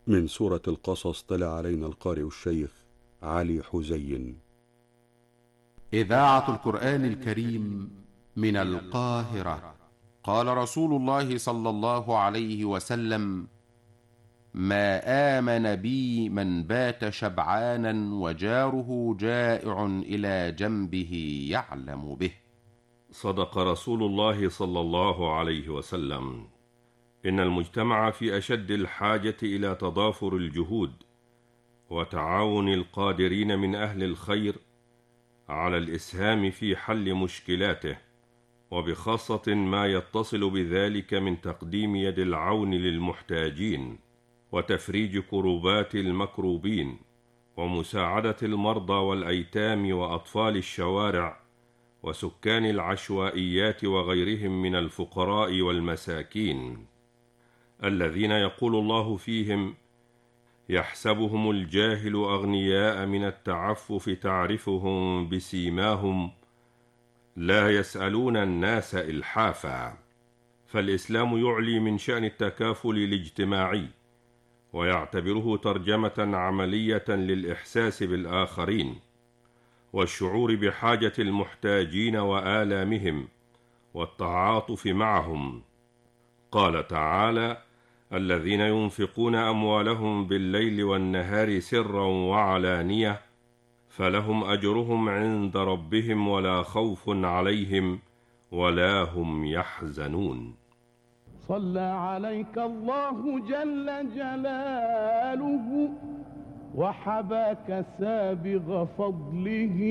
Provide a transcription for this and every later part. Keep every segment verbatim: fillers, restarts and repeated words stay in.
من سورة القصص تلا علينا القارئ الشيخ علي حزين. إذاعة القرآن الكريم من القاهرة. قال رسول الله صلى الله عليه وسلم: ما آمن بي من بات شبعانا وجاره جائع إلى جنبه يعلم به. صدق رسول الله صلى الله عليه وسلم: إن المجتمع في أشد الحاجة إلى تضافر الجهود وتعاون القادرين من أهل الخير على الإسهام في حل مشكلاته، وبخاصة ما يتصل بذلك من تقديم يد العون للمحتاجين وتفريج كروبات المكروبين ومساعدة المرضى والأيتام وأطفال الشوارع وسكان العشوائيات وغيرهم من الفقراء والمساكين الذين يقول الله فيهم: يحسبهم الجاهل أغنياء من التعفف تعرفهم بسيماهم لا يسألون الناس إلحافا. فالإسلام يعلي من شأن التكافل الاجتماعي ويعتبره ترجمة عملية للإحساس بالآخرين والشعور بحاجة المحتاجين وآلامهم والتعاطف معهم. قال تعالى: الذين ينفقون أموالهم بالليل والنهار سرا وعلانية فلهم أجرهم عند ربهم ولا خوف عليهم ولا هم يحزنون. صلى عليك الله جل جلاله وحباك سابغ فضله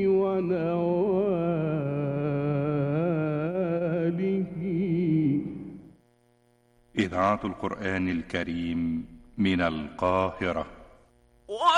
ونواله. إذاعة القرآن الكريم من القاهرة.